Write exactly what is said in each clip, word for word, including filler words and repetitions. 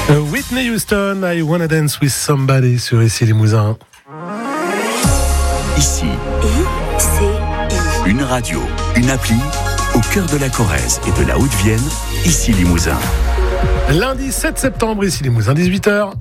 Whitney Houston, I Wanna Dance With Somebody sur Ici Limousin. Ici, I C I. Une radio, une appli, au cœur de la Corrèze et de la Haute-Vienne, Ici Limousin. Lundi sept septembre, Ici Limousin, dix-huit heures.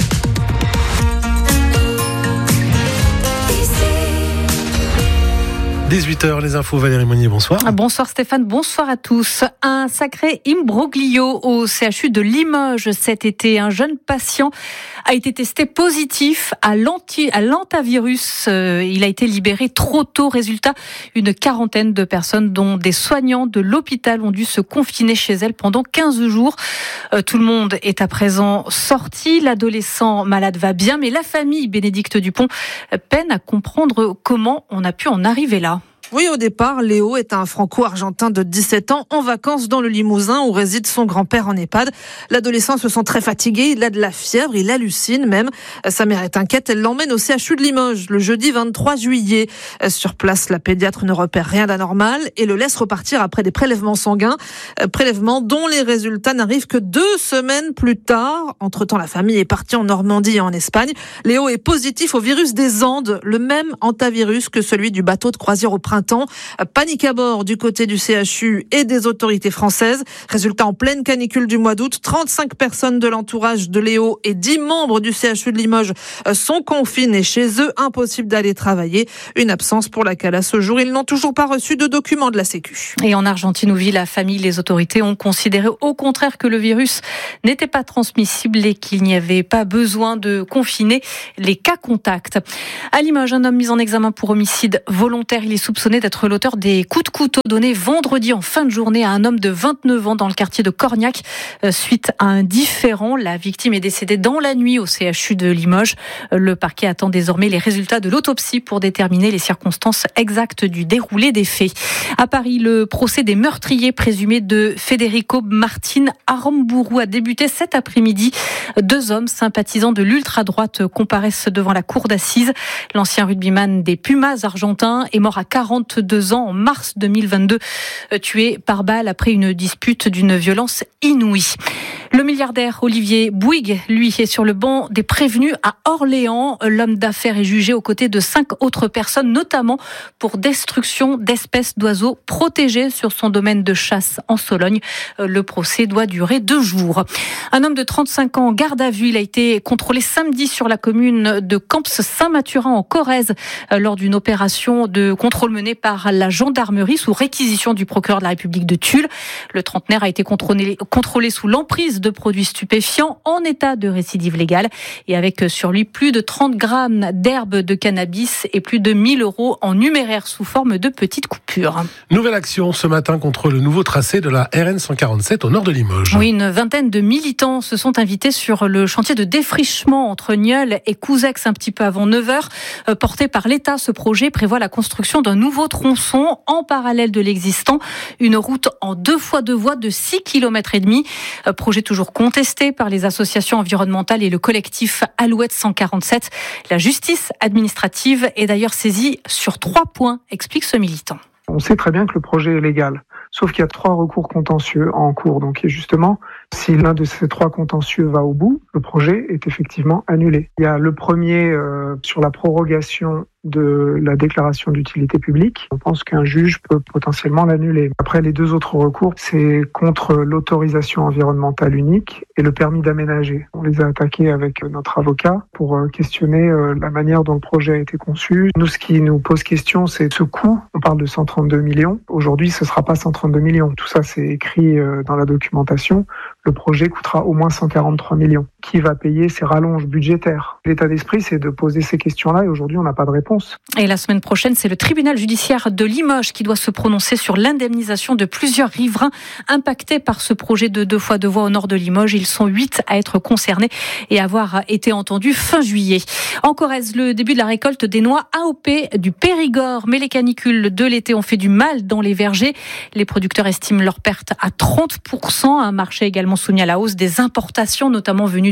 dix-huit heures, les infos, Valérie Monnier, bonsoir. Bonsoir Stéphane, bonsoir à tous. Un sacré imbroglio au C H U de Limoges cet été. Un jeune patient a été testé positif à, l'anti, à l'antavirus. Euh, il a été libéré trop tôt. Résultat, une quarantaine de personnes, dont des soignants de l'hôpital, ont dû se confiner chez elles pendant quinze jours. Euh, tout le monde est à présent sorti. L'adolescent malade va bien, mais la famille Bénédicte Dupont peine à comprendre comment on a pu en arriver là. Oui, au départ, Léo est un franco-argentin de dix-sept ans en vacances dans le Limousin où réside son grand-père en EHPAD. L'adolescent se sent très fatigué, il a de la fièvre, il hallucine même. Sa mère est inquiète, elle l'emmène au C H U de Limoges le jeudi vingt-trois juillet. Sur place, la pédiatre ne repère rien d'anormal et le laisse repartir après des prélèvements sanguins. Prélèvements dont les résultats n'arrivent que deux semaines plus tard. Entre-temps, la famille est partie en Normandie et en Espagne. Léo est positif au virus des Andes, le même hantavirus que celui du bateau de croisière au printemps. Panique à bord du côté du C H U et des autorités françaises. Résultat, en pleine canicule du mois d'août, trente-cinq personnes de l'entourage de Léo et dix membres du C H U de Limoges sont confinés chez eux. Impossible d'aller travailler. Une absence pour laquelle, à ce jour, ils n'ont toujours pas reçu de documents de la Sécu. Et en Argentine, où vit la famille, les autorités ont considéré au contraire que le virus n'était pas transmissible et qu'il n'y avait pas besoin de confiner les cas contacts. À Limoges, un homme mis en examen pour homicide volontaire. Il est soupçonné d'être l'auteur des coups de couteau donnés vendredi en fin de journée à un homme de vingt-neuf ans dans le quartier de Corgnac. Suite à un différend, la victime est décédée dans la nuit au C H U de Limoges. Le parquet attend désormais les résultats de l'autopsie pour déterminer les circonstances exactes du déroulé des faits. À Paris, le procès des meurtriers présumés de Federico Martin Aramburu a débuté cet après-midi. Deux hommes sympathisants de l'ultra-droite comparaissent devant la cour d'assises. L'ancien rugbyman des Pumas argentins est mort à quarante-deux ans en mars deux mille vingt-deux, tué par balle après une dispute d'une violence inouïe. Le milliardaire Olivier Bouygues, lui, est sur le banc des prévenus à Orléans. L'homme d'affaires est jugé aux côtés de cinq autres personnes, notamment pour destruction d'espèces d'oiseaux protégés sur son domaine de chasse en Sologne. Le procès doit durer deux jours. Un homme de trente-cinq ans, garde à vue, il a été contrôlé samedi sur la commune de Camps-Saint-Mathurin en Corrèze lors d'une opération de contrôle menée par la gendarmerie sous réquisition du procureur de la République de Tulle. Le trentenaire a été contrôlé, contrôlé sous l'emprise de produits stupéfiants en état de récidive légale et avec sur lui plus de trente grammes d'herbe de cannabis et plus de mille euros en numéraire sous forme de petites coupures. Nouvelle action ce matin contre le nouveau tracé de la R N cent quarante-sept au nord de Limoges. Oui, une vingtaine de militants se sont invités sur le chantier de défrichement entre Nieul et Couzex un petit peu avant neuf heures. Porté par l'État, ce projet prévoit la construction d'un nouveau tronçon en parallèle de l'existant. Une route en deux fois deux voies de six kilomètres et demi. Projet toujours contesté par les associations environnementales et le collectif Alouette cent quarante-sept. La justice administrative est d'ailleurs saisie sur trois points, explique ce militant. On sait très bien que le projet est légal, sauf qu'il y a trois recours contentieux en cours. Donc justement, si l'un de ces trois contentieux va au bout, le projet est effectivement annulé. Il y a le premier euh, sur la prorogation de la déclaration d'utilité publique. On pense qu'un juge peut potentiellement l'annuler. Après, les deux autres recours, c'est contre l'autorisation environnementale unique et le permis d'aménager. On les a attaqués avec notre avocat pour questionner la manière dont le projet a été conçu. Nous, ce qui nous pose question, c'est ce coût. On parle de cent trente-deux millions. Aujourd'hui, ce ne sera pas cent trente-deux millions. Tout ça, c'est écrit dans la documentation. Le projet coûtera au moins cent quarante-trois millions. Qui va payer ces rallonges budgétaires? L'état d'esprit, c'est de poser ces questions-là et aujourd'hui, on n'a pas de réponse. Et la semaine prochaine, c'est le tribunal judiciaire de Limoges qui doit se prononcer sur l'indemnisation de plusieurs riverains impactés par ce projet de deux fois deux voies au nord de Limoges. Ils sont huit à être concernés et à avoir été entendus fin juillet. En Corrèze, le début de la récolte des noix A O P du Périgord. Mais les canicules de l'été ont fait du mal dans les vergers. Les producteurs estiment leur perte à trente pour cent. Un marché également soumis à la hausse des importations, notamment venues de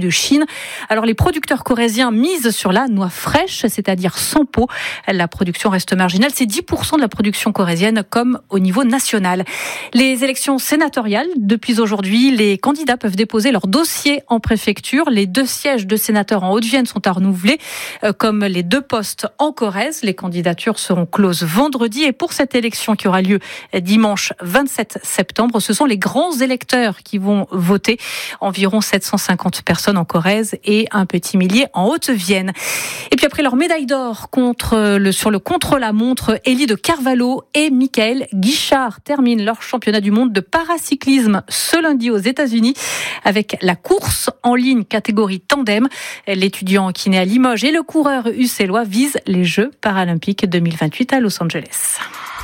de Chine. Alors les producteurs corréziens misent sur la noix fraîche, c'est-à-dire sans peau. La production reste marginale, c'est dix pour cent de la production corrézienne comme au niveau national. Les élections sénatoriales, depuis aujourd'hui, les candidats peuvent déposer leur dossier en préfecture. Les deux sièges de sénateurs en Haute-Vienne sont à renouveler, comme les deux postes en Corrèze. Les candidatures seront closes vendredi. Et pour cette élection qui aura lieu dimanche vingt-sept septembre, ce sont les grands électeurs qui vont voter. Environ sept cent cinquante personnes en Corrèze et un petit millier en Haute-Vienne. Et puis après leur médaille d'or contre le, sur le contre-la-montre, Élie de Carvalho et Michael Guichard terminent leur championnat du monde de paracyclisme ce lundi aux États-Unis avec la course en ligne catégorie tandem. L'étudiant qui naît à Limoges et le coureur ucélois visent les Jeux paralympiques deux mille vingt-huit à Los Angeles.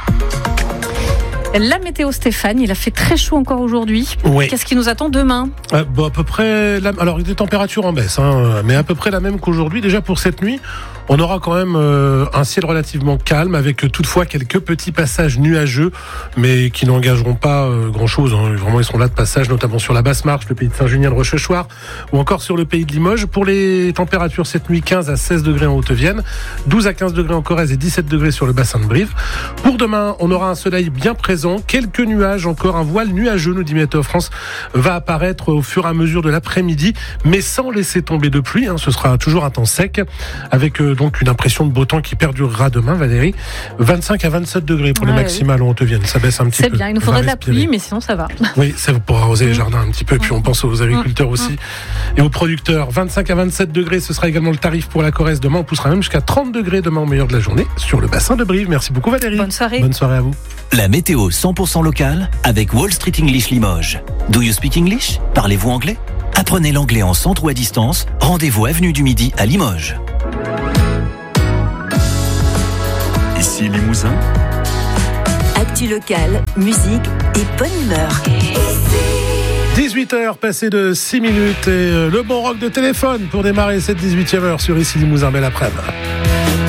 La météo, Stéphane, il a fait très chaud encore aujourd'hui. Oui. Qu'est-ce qui nous attend demain ? euh, bon, à peu près. La... Alors, il y a des températures en baisse, hein, mais à peu près la même qu'aujourd'hui. Déjà pour cette nuit, on aura quand même euh, un ciel relativement calme, avec euh, toutefois quelques petits passages nuageux, mais qui n'engageront pas euh, grand-chose. Hein. Vraiment, ils seront là de passage, notamment sur la Basse-Marche, le pays de Saint-Junien, de Rochechouart, ou encore sur le pays de Limoges. Pour les températures cette nuit, quinze à seize degrés en Haute-Vienne, douze à quinze degrés en Corrèze et dix-sept degrés sur le bassin de Brive. Pour demain, on aura un soleil bien présent. Quelques nuages, encore un voile nuageux, nous dit Météo France, va apparaître au fur et à mesure de l'après-midi, mais sans laisser tomber de pluie. Hein. Ce sera toujours un temps sec, avec euh, donc une impression de beau temps qui perdurera demain, Valérie. vingt-cinq à vingt-sept degrés pour ouais, les maximales oui. en Haute-Vienne. Ça baisse un petit c'est peu. C'est bien, il nous faudrait de la pluie, mais sinon ça va. Oui, c'est pour arroser les jardins un petit peu. Et puis on pense aux agriculteurs mmh. aussi et aux producteurs. vingt-cinq à vingt-sept degrés, ce sera également le tarif pour la Corrèze. Demain, on poussera même jusqu'à trente degrés demain au meilleur de la journée sur le bassin de Brive. Merci beaucoup, Valérie. Bonne soirée. Bonne soirée à vous. La météo cent pour cent locale avec Wall Street English Limoges. Do you speak English ? Parlez-vous anglais ? Apprenez l'anglais en centre ou à distance. Rendez-vous avenue du Midi à Limoges. Ici Limousin. Actu locale, musique et bonne humeur. dix-huit heures passées de six minutes et le bon rock de téléphone pour démarrer cette dix-huitième heure sur Ici Limousin. Belle après-midi.